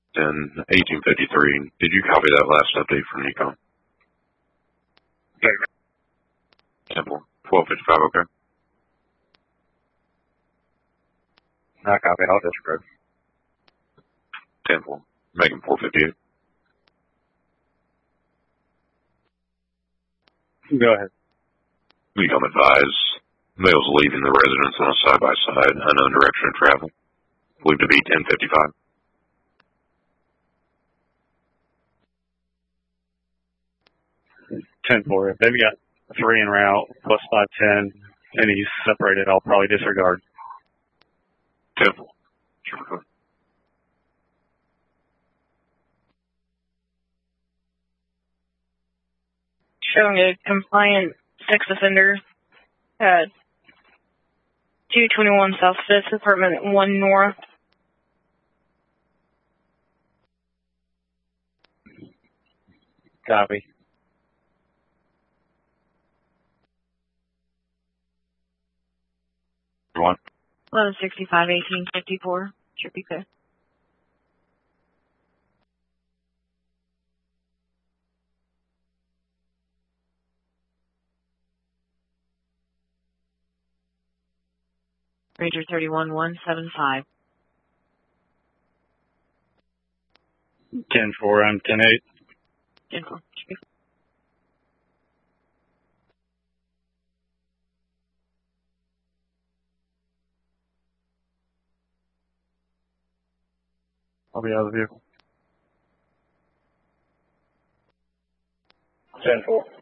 10, 1853. Did you copy that last update from Nikon? Okay. Simple. 1255, okay. I copy. I'll disregard. Temple. Megan 458. Go ahead. Become advised. Males leaving the residence on a side-by-side, unknown direction of travel. Believed to be 1055. If they've got 3 en route plus 510 and he's separated, I'll probably disregard. Temple. Showing a compliant sex offender at 221 South 5th, apartment 1 North. Copy. One. 1165, 1854. Should be good. Ranger 31175. 10-4, I'm 10-8. 10-4. I'll be out of the vehicle. 10-4.